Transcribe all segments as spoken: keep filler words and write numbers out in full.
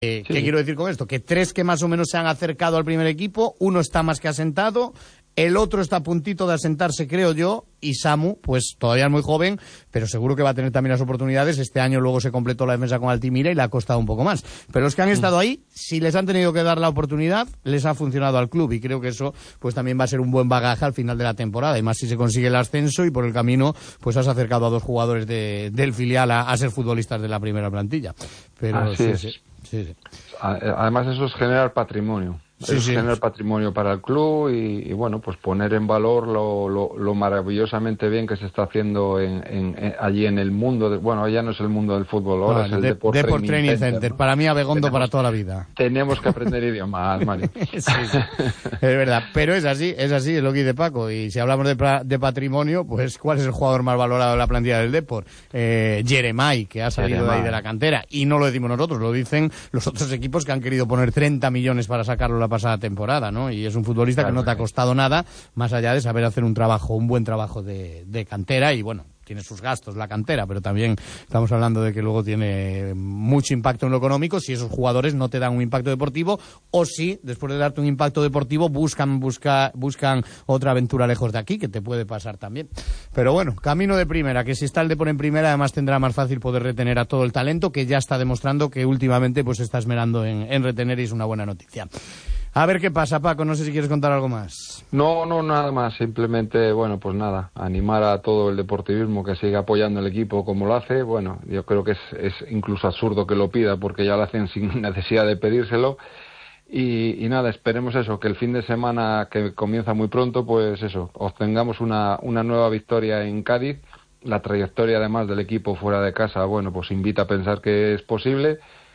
Eh, Sí. ¿Qué quiero decir con esto? Que tres que más o menos se han acercado al primer equipo, uno está más que asentado, el otro está a puntito de asentarse, creo yo, y Samu, pues todavía es muy joven, pero seguro que va a tener también las oportunidades. Este año luego se completó la defensa con Altimira y le ha costado un poco más. Pero los que han estado ahí, si les han tenido que dar la oportunidad, les ha funcionado al club, y creo que eso pues también va a ser un buen bagaje al final de la temporada, y más si se consigue el ascenso y por el camino pues has acercado a dos jugadores de, del filial a, a ser futbolistas de la primera plantilla. Pero Así sí, es. sí, sí, sí. Además eso es generar patrimonio. Sí, es sí. generar patrimonio para el club y, y bueno, pues poner en valor lo, lo, lo maravillosamente bien que se está haciendo en, en, en, allí en el mundo, de, bueno, ya no es el mundo del fútbol, ahora Vale, es el de, Deport, Deport Training, Training Center, Center. ¿no? Para mí Abegondo tenemos, para toda la vida. Tenemos que aprender idiomas, Mario. Sí, sí, es verdad, pero es así, es así, es lo que dice Paco. Y si hablamos de, pra, de patrimonio, pues ¿cuál es el jugador más valorado de la plantilla del Deport? Eh, Jeremai, que ha salido Jeremai. de ahí de la cantera. Y no lo decimos nosotros, lo dicen los otros equipos que han querido poner treinta millones para sacarlo la pasada temporada, ¿no? Y es un futbolista Claro, que no te ha sí. costado nada, más allá de saber hacer un trabajo, un buen trabajo de, de cantera. Y bueno, tiene sus gastos la cantera, pero también estamos hablando de que luego tiene mucho impacto en lo económico si esos jugadores no te dan un impacto deportivo, o si después de darte un impacto deportivo buscan busca, buscan otra aventura lejos de aquí, que te puede pasar también. Pero bueno, camino de primera, que si está el Depor en primera, además tendrá más fácil poder retener a todo el talento, que ya está demostrando que últimamente pues se está esmerando en, en retener, y es una buena noticia. A ver qué pasa, Paco, no sé si quieres contar algo más. No, no, nada más, simplemente, bueno, pues nada, animar a todo el deportivismo que siga apoyando el equipo como lo hace. Bueno, yo creo que es, es incluso absurdo que lo pida, porque ya lo hacen sin necesidad de pedírselo. Y, y nada, esperemos eso, que el fin de semana que comienza muy pronto, pues eso, obtengamos una, una nueva victoria en Cádiz. La trayectoria además del equipo fuera de casa, bueno, pues invita a pensar que es posible.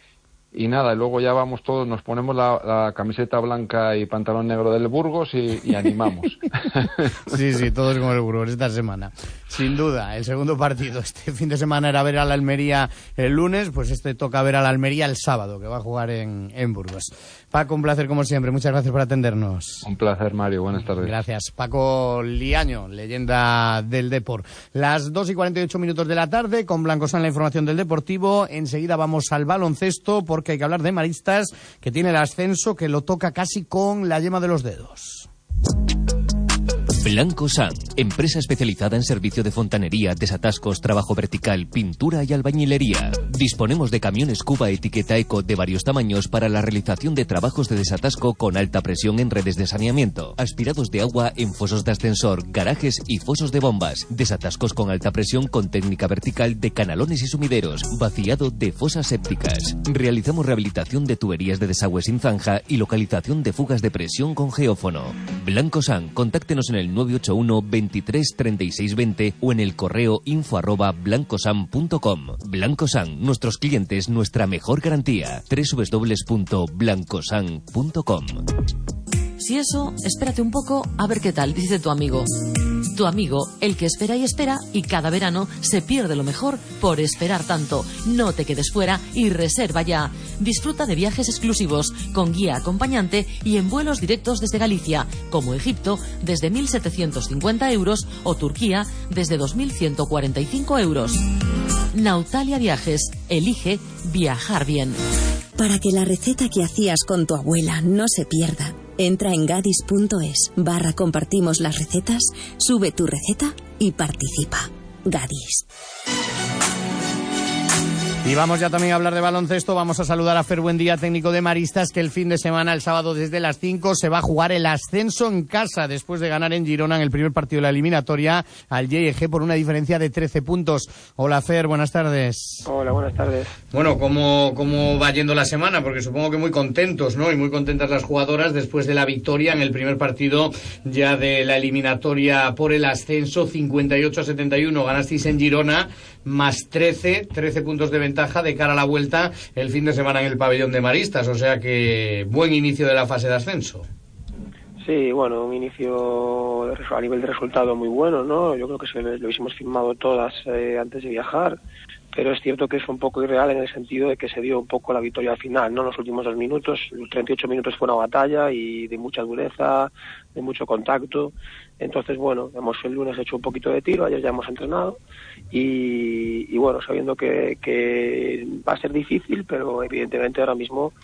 Y nada, y luego ya vamos todos, nos ponemos la, la camiseta blanca y pantalón negro del Burgos y, y animamos. Sí, sí, todos con el Burgos esta semana. Sin duda, el segundo partido este fin de semana era ver a la Almería el lunes, pues este toca ver a la Almería el sábado, que va a jugar en, en Burgos. Paco, un placer como siempre, muchas gracias por atendernos. Un placer, Mario, buenas tardes. Gracias. Paco Liaño, leyenda del Deport. Las dos y cuarenta y ocho minutos de la tarde, con Blancosán la información del Deportivo. Enseguida vamos al baloncesto, porque hay que hablar de Maristas, que tiene el ascenso, que lo toca casi con la yema de los dedos. Blancosán, empresa especializada en servicio de fontanería, desatascos, trabajo vertical, pintura y albañilería. Disponemos de camiones Cuba etiqueta Eco de varios tamaños para la realización de trabajos de desatasco con alta presión en redes de saneamiento, aspirados de agua en fosos de ascensor, garajes y fosos de bombas, desatascos con alta presión con técnica vertical de canalones y sumideros, vaciado de fosas sépticas. Realizamos rehabilitación de tuberías de desagüe sin zanja y localización de fugas de presión con geófono. Blancosán, contáctenos en el nueve ocho uno, veintitrés, treinta y seis, veinte o en el correo info arroba blancosan punto com. Blancosán, nuestros clientes, nuestra mejor garantía. doble u doble u doble u punto blancosan punto com. Si eso, espérate un poco a ver qué tal, dice tu amigo. Tu amigo, el que espera y espera, y cada verano se pierde lo mejor por esperar tanto. No te quedes fuera y reserva ya. Disfruta de viajes exclusivos, con guía acompañante y en vuelos directos desde Galicia, como Egipto, desde mil setecientos cincuenta euros o Turquía, desde dos mil ciento cuarenta y cinco euros. Nautalia Viajes, elige viajar bien. Para que la receta que hacías con tu abuela no se pierda, entra en gadis punto es barra compartimos las recetas, sube tu receta y participa. Gadis. Y vamos ya también a hablar de baloncesto. Vamos a saludar a Fer Buendía, técnico de Maristas, que el fin de semana, el sábado desde las cinco, se va a jugar el ascenso en casa después de ganar en Girona en el primer partido de la eliminatoria al J G por una diferencia de trece puntos. Hola Fer, buenas tardes. Hola, buenas tardes. Bueno, ¿cómo, cómo va yendo la semana? Porque supongo que muy contentos, ¿no? Y muy contentas las jugadoras después de la victoria en el primer partido ya de la eliminatoria por el ascenso, cincuenta y ocho a setenta y uno. Ganasteis en Girona, más trece, trece puntos de ventaja de cara a la vuelta el fin de semana en el pabellón de Maristas, o sea que buen inicio de la fase de ascenso. Sí, bueno, un inicio a nivel de resultado muy bueno, ¿no? Yo creo que se lo hubiésemos firmado todas eh, antes de viajar, pero es cierto que es un poco irreal en el sentido de que se dio un poco la victoria al final, ¿no? Los últimos dos minutos, los treinta y ocho minutos fue una batalla y de mucha dureza, de mucho contacto. Entonces, bueno, hemos el lunes hecho un poquito de tiro, ayer ya hemos entrenado y, y bueno, sabiendo que, que va a ser difícil, pero evidentemente ahora mismo